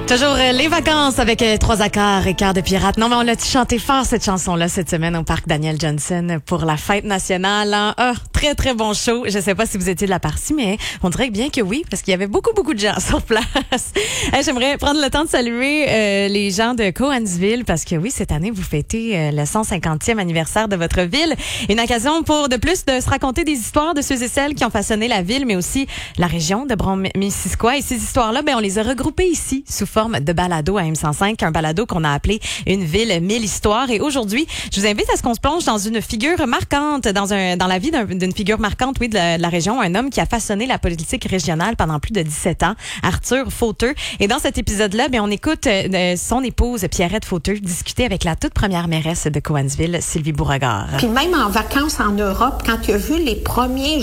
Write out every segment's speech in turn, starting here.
Toujours les vacances avec 3 accords et cœur de pirate. Non, mais on l'a chanté fort cette chanson-là cette semaine au parc Daniel Johnson pour la fête nationale. Hein? Très, très bon show. Je sais pas si vous étiez de la partie, mais on dirait bien que oui, parce qu'il y avait beaucoup de gens sur place. J'aimerais prendre le temps de saluer les gens de Cowansville parce que oui, cette année, vous fêtez le 150e anniversaire de votre ville. Une occasion pour de plus de se raconter des histoires de ceux et celles qui ont façonné la ville, mais aussi la région de Brome-Missisquoi. Et ces histoires-là, on les a regroupées ici sous forme de balado à M105, un balado qu'on a appelé Une ville, 1000 histoires. Et aujourd'hui, je vous invite à ce qu'on se plonge dans une figure marquante, dans la vie d'une figure marquante, oui, de la région, un homme qui a façonné la politique régionale pendant plus de 17 ans, Arthur Fauteux. Et dans cet épisode-là, on écoute son épouse Pierrette Fauteux discuter avec la toute première mairesse de Cowansville, Sylvie Beauregard. Puis même en vacances en Europe, quand il a vu les premiers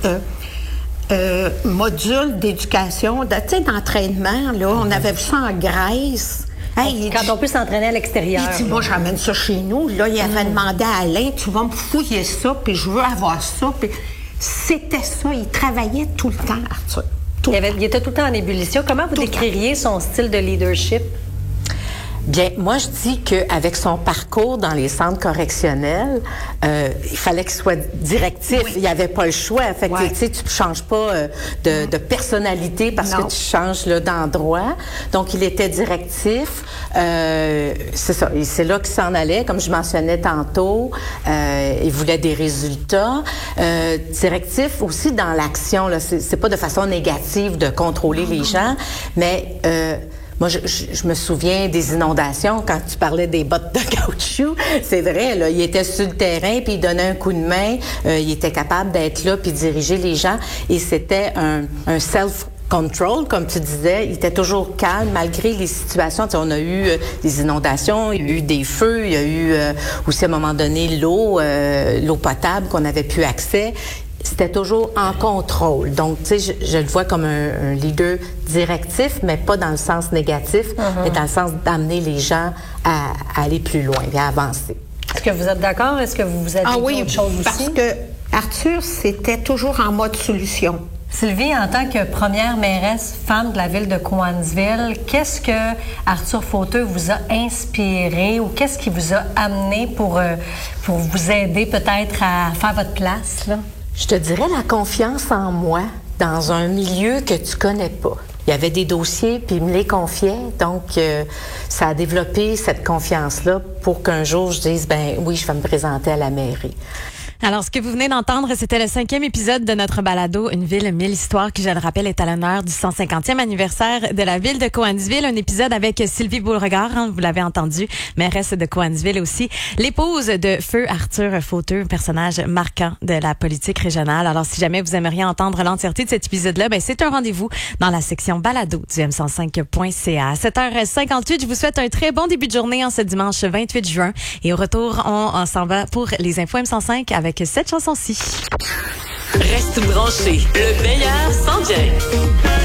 modules d'éducation, d'entraînement, là, on avait vu ça en Grèce. Hey, quand on peut s'entraîner à l'extérieur. Il dit, moi, j'amène ça chez nous. Là, il avait demandé à Alain, tu vas me fouiller ça, puis je veux avoir ça. Puis c'était ça, il travaillait tout le temps, Arthur. Il était tout le temps en ébullition. Comment vous décririez son style de leadership? Bien, moi, je dis qu'avec son parcours dans les centres correctionnels, il fallait qu'il soit directif. Oui. Il n'y avait pas le choix. Fait que, tu sais, tu ne changes pas de personnalité parce que tu changes d'endroit. Donc, il était directif. C'est ça. Et c'est là qu'il s'en allait. Comme je mentionnais tantôt, il voulait des résultats. Directif aussi dans l'action. C'est pas de façon négative de contrôler les gens, mais... moi, je me souviens des inondations, quand tu parlais des bottes de caoutchouc. C'est vrai, là, il était sur le terrain, puis il donnait un coup de main. Il était capable d'être là, puis diriger les gens. Et c'était un self-control, comme tu disais. Il était toujours calme, malgré les situations. Tu sais, on a eu des inondations, il y a eu des feux, il y a eu aussi, à un moment donné, l'eau potable qu'on n'avait plus accès. C'était toujours en contrôle. Donc, tu sais, je le vois comme un leader directif, mais pas dans le sens négatif, mais dans le sens d'amener les gens à aller plus loin et à avancer. Est-ce que vous êtes d'accord? Est-ce que vous avez dit autre chose aussi? Parce que Arthur, c'était toujours en mode solution. Sylvie, en tant que première mairesse femme de la ville de Cowansville, qu'est-ce que Arthur Fauteux vous a inspiré ou qu'est-ce qui vous a amené pour vous aider peut-être à faire votre place, là? Je te dirais la confiance en moi dans un milieu que tu connais pas. Il y avait des dossiers, puis il me les confiait. Donc, ça a développé cette confiance-là pour qu'un jour, je dise, oui, je vais me présenter à la mairie. Alors, ce que vous venez d'entendre, c'était le 5e épisode de notre balado Une ville, 1000 histoires, qui, je le rappelle, est à l'honneur du 150e anniversaire de la ville de Cowansville. Un épisode avec Sylvie Beauregard, vous l'avez entendu, mairesse de Cowansville aussi, l'épouse de feu Arthur Fauteux, un personnage marquant de la politique régionale. Alors, si jamais vous aimeriez entendre l'entièreté de cet épisode-là, c'est un rendez-vous dans la section balado du m105.ca. À 7h58, je vous souhaite un très bon début de journée en ce dimanche 28 juin. Et au retour, on s'en va pour les infos M105 avec cette chanson-ci. Reste branché, le meilleur s'en vient.